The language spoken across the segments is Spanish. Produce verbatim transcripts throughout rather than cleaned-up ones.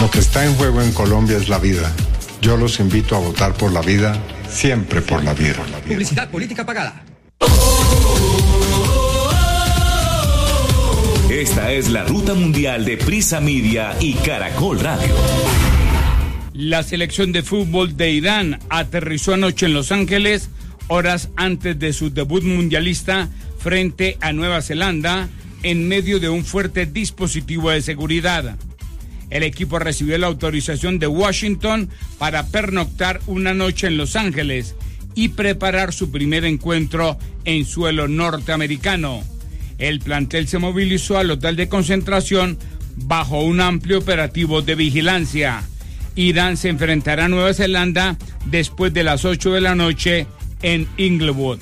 Lo que está en juego en Colombia es la vida. Yo los invito a votar por la vida, siempre por la vida. Publicidad política pagada. Esta es la ruta mundial de Prisa Media y Caracol Radio. La selección de fútbol de Irán aterrizó anoche en Los Ángeles, horas antes de su debut mundialista frente a Nueva Zelanda, en medio de un fuerte dispositivo de seguridad. El equipo recibió la autorización de Washington para pernoctar una noche en Los Ángeles y preparar su primer encuentro en suelo norteamericano. El plantel se movilizó al hotel de concentración bajo un amplio operativo de vigilancia. Irán se enfrentará a Nueva Zelanda después de las ocho de la noche en Inglewood.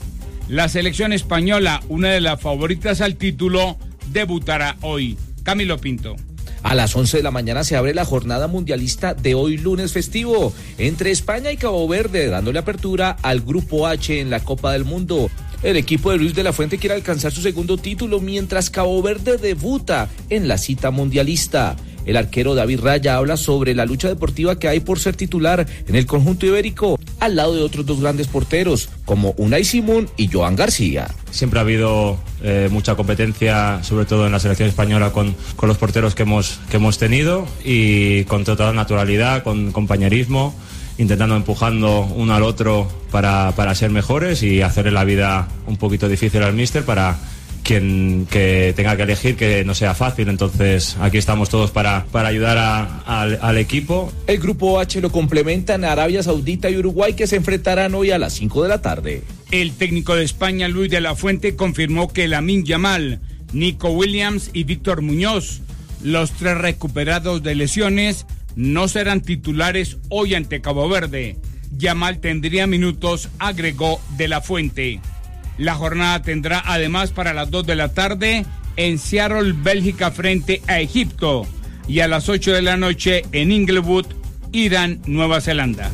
La selección española, una de las favoritas al título, debutará hoy. Camilo Pinto. A las once de la mañana se abre la jornada mundialista de hoy lunes festivo entre España y Cabo Verde, dándole apertura al Grupo H en la Copa del Mundo. El equipo de Luis de la Fuente quiere alcanzar su segundo título mientras Cabo Verde debuta en la cita mundialista. El arquero David Raya habla sobre la lucha deportiva que hay por ser titular en el conjunto ibérico, al lado de otros dos grandes porteros, como Unai Simón y Joan García. Siempre ha habido eh, mucha competencia, sobre todo en la selección española, con, con los porteros que hemos, que hemos tenido, y con total naturalidad, con compañerismo, intentando empujando uno al otro para, para ser mejores y hacerle la vida un poquito difícil al míster para quien que tenga que elegir que no sea fácil. Entonces aquí estamos todos para, para ayudar a, a, al equipo. El Grupo H lo complementan Arabia Saudita y Uruguay, que se enfrentarán hoy a las cinco de la tarde. El técnico de España, Luis de la Fuente, confirmó que Lamine Yamal, Nico Williams y Víctor Muñoz, los tres recuperados de lesiones, no serán titulares hoy ante Cabo Verde. Yamal tendría minutos, agregó de la Fuente. La jornada tendrá además para las dos de la tarde en Seattle, Bélgica, frente a Egipto, y a las ocho de la noche en Inglewood, Irán, Nueva Zelanda.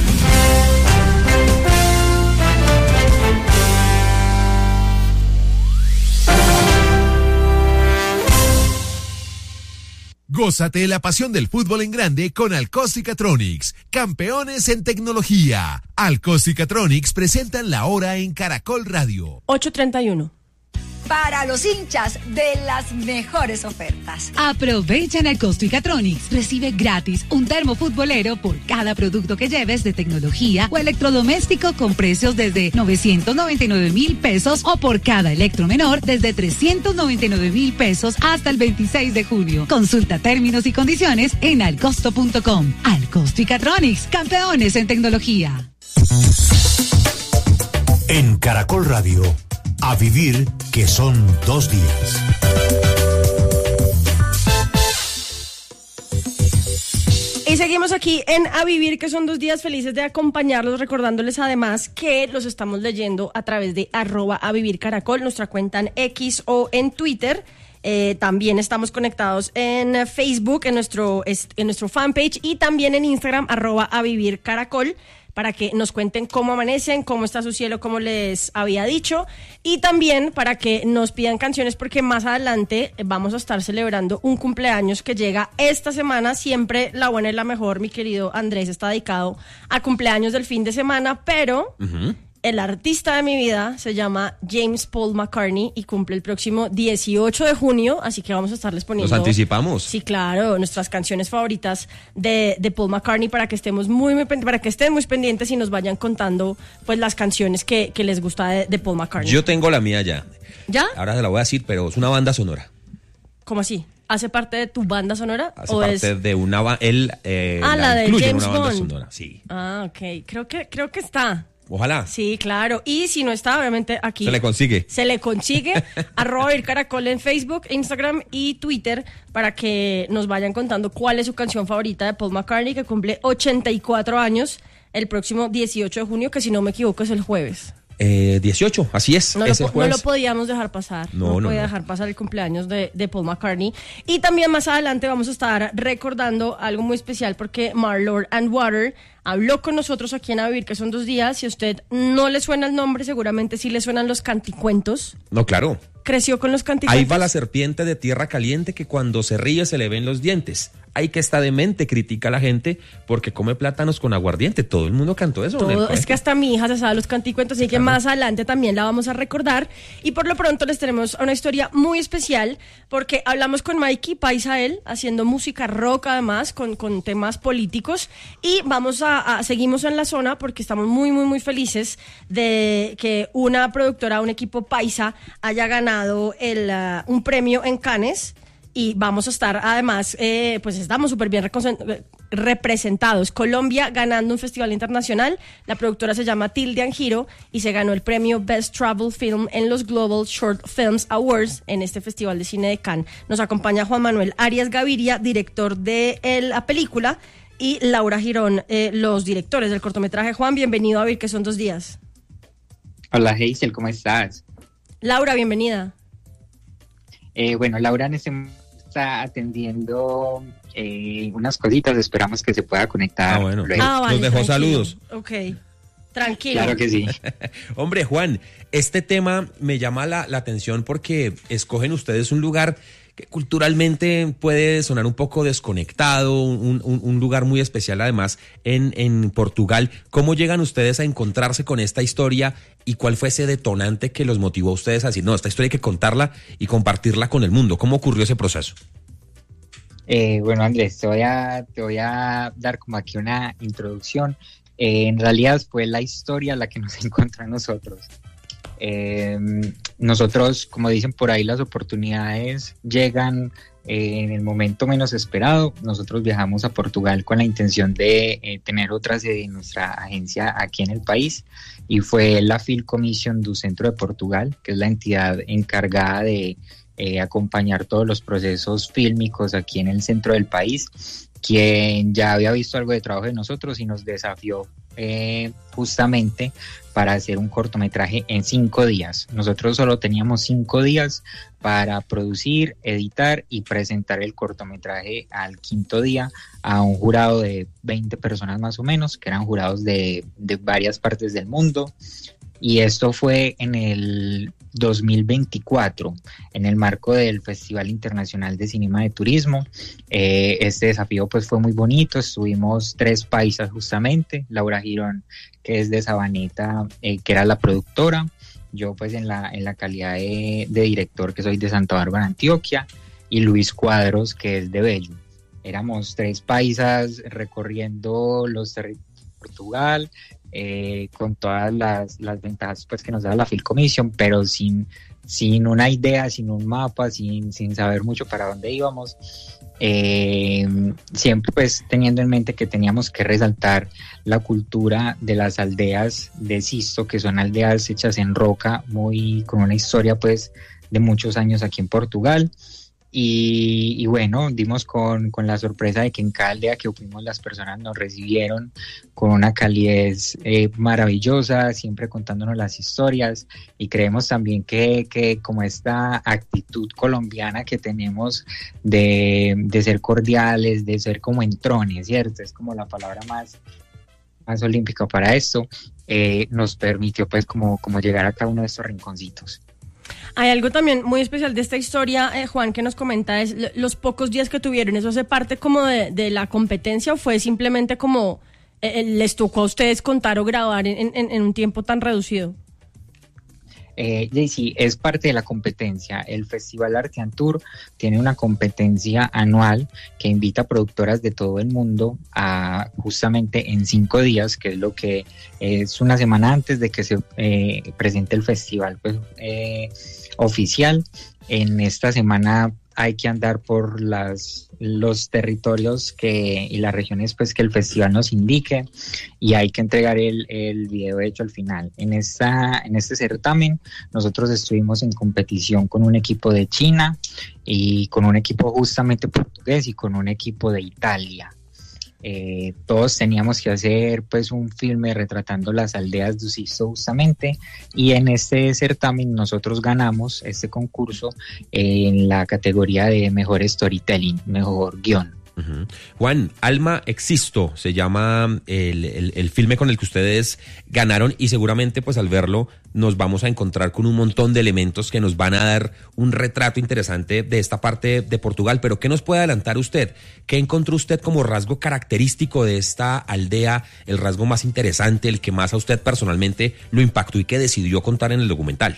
Gózate la pasión del fútbol en grande con Alcoz y Catronics, campeones en tecnología. Alcoz y Catronics presentan la hora en Caracol Radio. ocho treinta y uno. Para los hinchas de las mejores ofertas. Aprovecha en Alcoz y Catronics. Recibe gratis un termo futbolero por cada producto que lleves de tecnología o electrodoméstico con precios desde novecientos noventa y nueve mil pesos o por cada electromenor desde trescientos noventa y nueve mil pesos hasta el veintiséis de junio. Consulta términos y condiciones en alcosto punto com. Alcoz y Catronics, campeones en tecnología. En Caracol Radio, a vivir que son dos días. Y seguimos aquí en A Vivir, que son dos días, felices de acompañarlos, recordándoles además que los estamos leyendo a través de arroba A Vivir Caracol, nuestra cuenta en X o en Twitter. Eh, también estamos conectados en Facebook, en nuestro, en nuestro fanpage, y también en Instagram, arroba A Vivir Caracol, para que nos cuenten cómo amanecen, cómo está su cielo, como les había dicho, y también para que nos pidan canciones, porque más adelante vamos a estar celebrando un cumpleaños que llega esta semana. Siempre la buena y la mejor, mi querido Andrés, está dedicado a cumpleaños del fin de semana, pero uh-huh. el artista de mi vida se llama James Paul McCartney y cumple el próximo dieciocho de junio, así que vamos a estarles poniendo... ¿Nos anticipamos? Sí, claro, nuestras canciones favoritas de, de Paul McCartney, para que estemos muy, muy para que estén muy pendientes y nos vayan contando pues las canciones que, que les gusta de, de Paul McCartney. Yo tengo la mía ya. ¿Ya? Ahora se la voy a decir, pero es una banda sonora. ¿Cómo así? ¿Hace parte de tu banda sonora? Hace ¿o parte es... de una banda... Él eh, ah, la, la de incluye James en una banda Bond. sonora, sí. Ah, ok. Creo que, creo que está... Ojalá. Sí, claro. Y si no está, obviamente aquí... Se le consigue. Se le consigue. Arroba Ir Caracol en Facebook, Instagram y Twitter, para que nos vayan contando cuál es su canción favorita de Paul McCartney, que cumple ochenta y cuatro años el próximo dieciocho de junio, que si no me equivoco es el jueves. Eh, dieciocho, así es. No, es lo, el jueves. no lo podíamos dejar pasar. No, no, no podía no. dejar pasar el cumpleaños de, de Paul McCartney. Y también más adelante vamos a estar recordando algo muy especial, porque Marlord and Water habló con nosotros aquí en A Vivir, que son dos días. Si a usted no le suena el nombre, seguramente sí le suenan los canticuentos. No, claro. Creció con los canticuentos. Ahí va la serpiente de tierra caliente que cuando se ríe se le ven los dientes. Ay, que está demente, critica a la gente porque come plátanos con aguardiente. Todo el mundo cantó eso. Todo, es que hasta mi hija se sabe los canticuentos, así que claro, más adelante también la vamos a recordar. Y por lo pronto les tenemos una historia muy especial, porque hablamos con Mikey Paisael, haciendo música rock además, con, con temas políticos, y vamos a, a, seguimos en la zona porque estamos muy, muy, muy felices de que una productora, un equipo paisa, haya ganado el, uh, un premio en Cannes. Y vamos a estar, además, eh, pues estamos súper bien representados. Colombia ganando un festival internacional. La productora se llama Tilde and Hero y se ganó el premio Best Travel Film en los Global Short Films Awards en este Festival de Cine de Cannes. Nos acompaña Juan Manuel Arias Gaviria, director de el, la película, y Laura Girón, eh, los directores del cortometraje. Juan, bienvenido a Vir, que son dos días. Hola, Hazel, ¿cómo estás? Laura, bienvenida. Eh, bueno, Laura en este momento está atendiendo eh, unas cositas, esperamos que se pueda conectar. Ah, bueno, luego. ah, vale, nos dejó tranquilo. Saludos. Ok, tranquilo. Claro que sí. Hombre, Juan, este tema me llama la, la atención porque escogen ustedes un lugar que culturalmente puede sonar un poco desconectado, un, un, un lugar muy especial además en, en Portugal. ¿Cómo llegan ustedes a encontrarse con esta historia y cuál fue ese detonante que los motivó a ustedes a decir, no, esta historia hay que contarla y compartirla con el mundo? ¿Cómo ocurrió ese proceso? Eh, bueno, Andrés, te voy a, te voy a dar como aquí una introducción. Eh, en realidad fue la historia la que nos encontró a nosotros. Eh, nosotros, como dicen por ahí, las oportunidades llegan eh, en el momento menos esperado. Nosotros viajamos a Portugal con la intención de eh, tener otra sede en nuestra agencia aquí en el país, y fue la Film Commission do Centro de Portugal, que es la entidad encargada de eh, acompañar todos los procesos fílmicos aquí en el centro del país, quien ya había visto algo de trabajo de nosotros y nos desafió eh, justamente para hacer un cortometraje en cinco días. Nosotros solo teníamos cinco días para producir, editar y presentar el cortometraje al quinto día a un jurado de veinte personas más o menos, que eran jurados de, de varias partes del mundo. Y esto fue en el dos mil veinticuatro, en el marco del Festival Internacional de Cinema de Turismo. Eh, este desafío pues fue muy bonito, estuvimos tres paisas justamente, Laura Girón, que es de Sabaneta, eh, que era la productora, yo pues en la, en la calidad de, de director, que soy de Santa Bárbara, Antioquia, y Luis Cuadros, que es de Bello. Éramos tres paisas recorriendo los territorios de Portugal, Eh, con todas las, las ventajas pues que nos da la Film Commission, pero sin, sin una idea, sin un mapa, sin, sin saber mucho para dónde íbamos, eh, siempre pues teniendo en mente que teníamos que resaltar la cultura de las aldeas de Sisto, que son aldeas hechas en roca, muy con una historia pues de muchos años aquí en Portugal. Y, y bueno, dimos con, con la sorpresa de que en cada aldea que fuimos las personas nos recibieron con una calidez eh, maravillosa, siempre contándonos las historias, y creemos también que, que como esta actitud colombiana que tenemos de, de ser cordiales, de ser como entrones, ¿cierto? Es como la palabra más, más olímpica para esto, eh, nos permitió pues como, como llegar a cada uno de estos rinconcitos. Hay algo también muy especial de esta historia, eh, Juan, que nos comenta, es los pocos días que tuvieron. ¿Eso hace parte como de, de la competencia o fue simplemente como eh, les tocó a ustedes contar o grabar en, en, en un tiempo tan reducido? Eh, sí, es parte de la competencia. El Festival Arteantour tiene una competencia anual que invita a productoras de todo el mundo a justamente en cinco días, que es lo que es una semana antes de que se eh, presente el festival pues, eh, oficial. En esta semana hay que andar por las, los territorios que, y las regiones pues, que el festival nos indique, y hay que entregar el, el video hecho al final. En, esta, en este certamen nosotros estuvimos en competición con un equipo de China y con un equipo justamente portugués y con un equipo de Italia. Eh, todos teníamos que hacer pues un filme retratando las aldeas de Sisto justamente, y en este certamen nosotros ganamos este concurso en la categoría de mejor storytelling, mejor guión. Uh-huh. Juan, Alma Existo se llama el, el, el filme con el que ustedes ganaron y seguramente pues al verlo nos vamos a encontrar con un montón de elementos que nos van a dar un retrato interesante de esta parte de Portugal, pero ¿qué nos puede adelantar usted? ¿Qué encontró usted como rasgo característico de esta aldea, el rasgo más interesante, el que más a usted personalmente lo impactó y que decidió contar en el documental?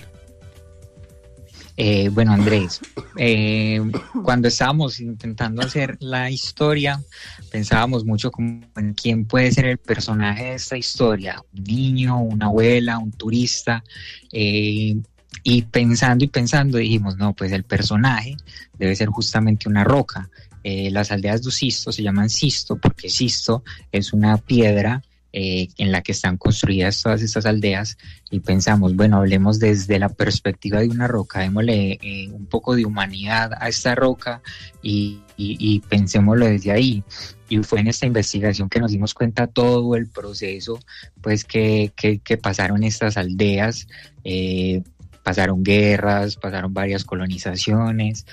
Eh, bueno, Andrés, eh, cuando estábamos intentando hacer la historia, pensábamos mucho como en quién puede ser el personaje de esta historia, un niño, una abuela, un turista, eh, y pensando y pensando dijimos, no, pues el personaje debe ser justamente una roca. Eh, las aldeas de Sisto se llaman Sisto porque Sisto es una piedra Eh, en la que están construidas todas estas aldeas, y pensamos, bueno, hablemos desde la perspectiva de una roca, démosle eh, un poco de humanidad a esta roca y, y, y pensémoslo desde ahí. Y fue en esta investigación que nos dimos cuenta todo el proceso pues que, que, que pasaron estas aldeas. eh, Pasaron guerras, pasaron varias colonizaciones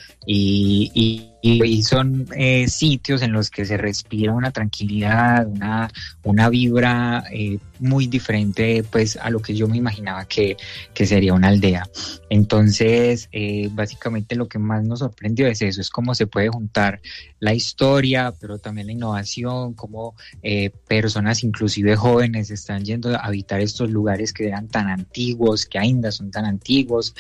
y, y, y son eh, sitios en los que se respira una tranquilidad, una, una vibra eh, muy diferente pues a lo que yo me imaginaba que, que sería una aldea. Entonces, eh, básicamente lo que más nos sorprendió es eso, es cómo se puede juntar la historia, pero también la innovación, cómo eh, personas inclusive jóvenes están yendo a habitar estos lugares que eran tan antiguos, que ainda son tan antiguos,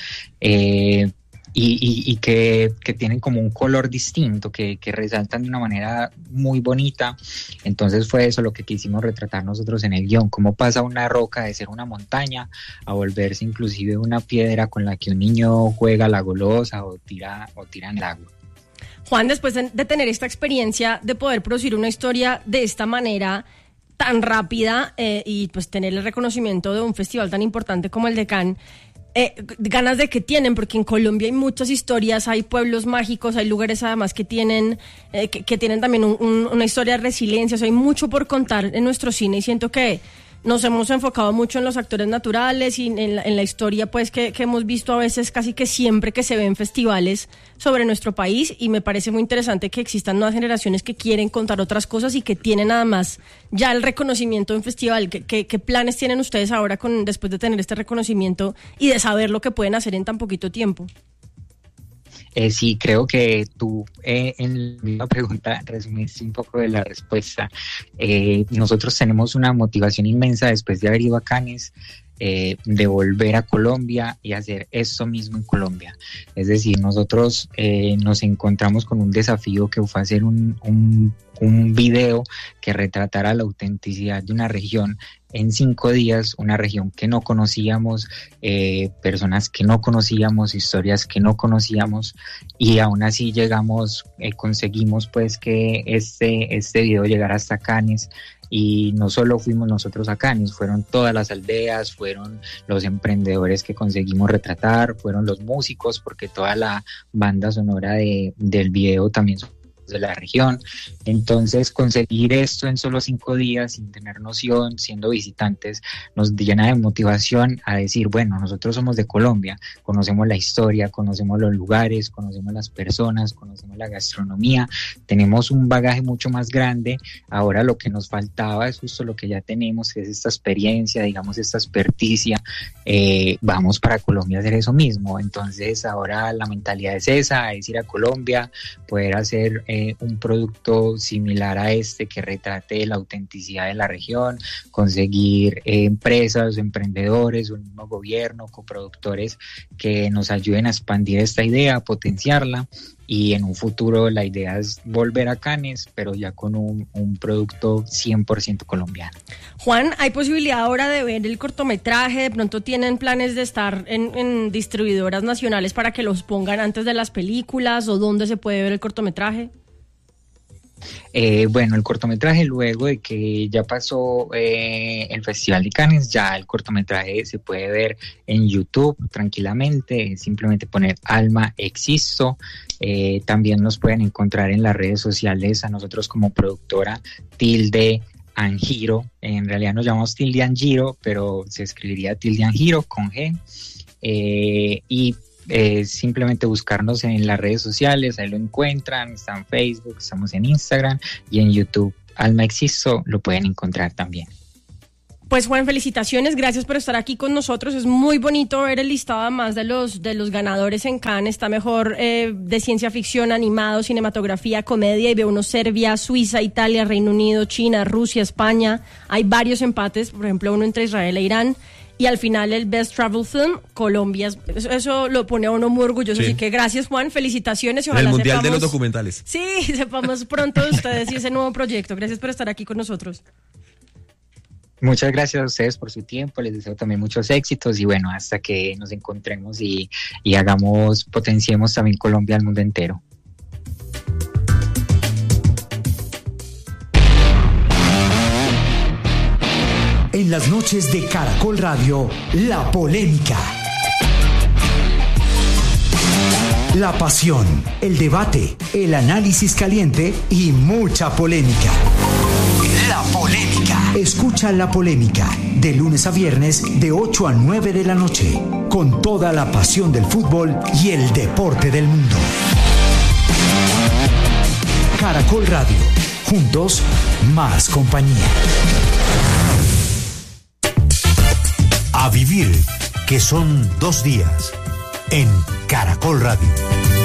eh, y, y, y que, que tienen como un color distinto, que, que resaltan de una manera muy bonita. Entonces fue eso lo que quisimos retratar nosotros en el guión, cómo pasa una roca de ser una montaña a volverse inclusive una piedra con la que un niño juega la golosa o tira, o tira en el agua. Juan, después de tener esta experiencia de poder producir una historia de esta manera tan rápida eh, y pues tener el reconocimiento de un festival tan importante como el de Cannes, eh, ganas de que tienen, porque en Colombia hay muchas historias, hay pueblos mágicos, hay lugares además que tienen eh, que, que tienen también un, un, una historia de resiliencia, o sea, hay mucho por contar en nuestro cine y siento que nos hemos enfocado mucho en los actores naturales y en la, en la historia pues que, que hemos visto a veces casi que siempre que se ve en festivales sobre nuestro país, y me parece muy interesante que existan nuevas generaciones que quieren contar otras cosas y que tienen además ya el reconocimiento en festival. ¿Qué, qué, qué planes tienen ustedes ahora con después de tener este reconocimiento y de saber lo que pueden hacer en tan poquito tiempo? Eh, sí, creo que tú eh, en la misma pregunta resumiste un poco de la respuesta. Eh, nosotros tenemos una motivación inmensa después de haber ido a Cannes, eh, de volver a Colombia y hacer esto mismo en Colombia. Es decir, nosotros eh, nos encontramos con un desafío que fue hacer un, un, un video que retratara la autenticidad de una región en cinco días, una región que no conocíamos, eh, personas que no conocíamos, historias que no conocíamos, y aún así llegamos, eh, conseguimos pues que este, este video llegara hasta Cannes. Y no solo fuimos nosotros a Cannes, fueron todas las aldeas, fueron los emprendedores que conseguimos retratar, fueron los músicos, porque toda la banda sonora de, del video también son de la región. Entonces conseguir esto en solo cinco días sin tener noción, siendo visitantes, nos llena de motivación a decir, bueno, nosotros somos de Colombia, conocemos la historia, conocemos los lugares, conocemos las personas, conocemos la gastronomía, tenemos un bagaje mucho más grande. Ahora lo que nos faltaba es justo lo que ya tenemos, que es esta experiencia, digamos, esta experticia. Eh, vamos para Colombia a hacer eso mismo. Entonces ahora la mentalidad es esa, es ir a Colombia, poder hacer eh, un producto similar a este que retrate la autenticidad de la región, conseguir eh, empresas, emprendedores, un mismo gobierno, coproductores que nos ayuden a expandir esta idea, a potenciarla, y en un futuro la idea es volver a Cannes, pero ya con un, un producto cien por ciento colombiano. Juan, ¿hay posibilidad ahora de ver el cortometraje? ¿De pronto tienen planes de estar en, en distribuidoras nacionales para que los pongan antes de las películas, o dónde se puede ver el cortometraje? Eh, bueno, el cortometraje, luego de que ya pasó eh, el Festival de Cannes, ya el cortometraje se puede ver en YouTube tranquilamente, simplemente poner Alma Existo. Eh, también nos pueden encontrar en las redes sociales a nosotros como productora Tilde Angiro. En realidad nos llamamos Tilde Angiro, pero se escribiría Tilde Angiro con G. Eh, y eh, simplemente buscarnos en las redes sociales, ahí lo encuentran, está en Facebook, estamos en Instagram y en YouTube. Alma Existo lo pueden encontrar también. Pues Juan, felicitaciones, gracias por estar aquí con nosotros. Es muy bonito ver el listado además de los de los ganadores en Cannes. Está mejor eh, de ciencia ficción, animado, cinematografía, comedia, y veo uno Serbia, Suiza, Italia, Reino Unido, China, Rusia, España. Hay varios empates, por ejemplo uno entre Israel e Irán. Y al final el Best Travel Film, Colombia. Eso, eso lo pone a uno muy orgulloso. Sí. Así que gracias, Juan, felicitaciones. Y ojalá el Mundial sepamos, de los documentales. Sí, sepamos pronto de ustedes y ese nuevo proyecto. Gracias por estar aquí con nosotros. Muchas gracias a ustedes por su tiempo, les deseo también muchos éxitos y bueno, hasta que nos encontremos y, y hagamos, potenciemos también Colombia al mundo entero. En las noches de Caracol Radio, la polémica. La pasión, el debate, el análisis caliente y mucha polémica. La polémica. Escucha La Polémica de lunes a viernes de ocho a nueve de la noche con toda la pasión del fútbol y el deporte del mundo. Caracol Radio. Juntos, más compañía. A vivir, que son dos días en Caracol Radio.